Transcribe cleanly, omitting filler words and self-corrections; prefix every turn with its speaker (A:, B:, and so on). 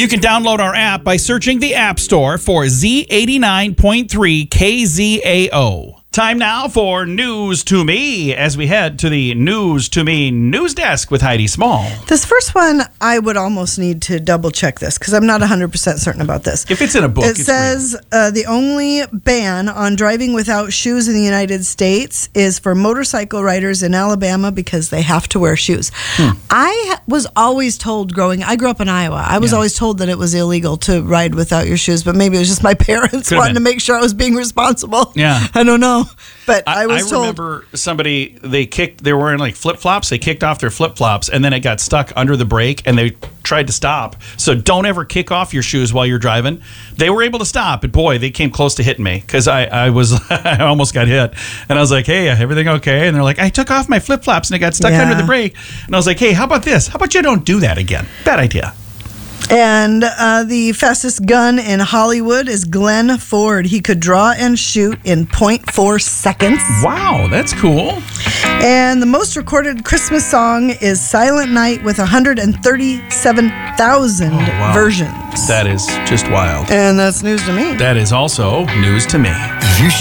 A: You can download our app by searching the App Store for Z89.3 KZAO. Time now for News to Me as we head to the News to Me news desk with Heidi Small.
B: This first one, I would almost need to double check this because I'm not 100% certain about this.
A: If it's in a book,
B: it says the only ban on driving without shoes in the United States is for motorcycle riders in Alabama because they have to wear shoes. I was always told I grew up in Iowa. I was always told that it was illegal to ride without your shoes, but maybe it was just my parents wanting to make sure I was being responsible.
A: Yeah.
B: I don't know. But I was told.
A: I remember somebody, they were wearing like flip-flops. They kicked off their flip-flops and then it got stuck under the brake and they tried to stop. So don't ever kick off your shoes while you're driving. They were able to stop, but boy, they came close to hitting me because I almost got hit. And I was like, hey, everything okay? And they're like, I took off my flip-flops and it got stuck under the brake. And I was like, hey, how about this? How about you don't do that again? Bad idea.
B: And the fastest gun in Hollywood is Glenn Ford. He could draw and shoot in 0.4 seconds.
A: Wow, that's cool.
B: And the most recorded Christmas song is Silent Night with 137,000 versions.
A: That is just wild.
B: And that's news to me.
A: That is also news to me.
C: You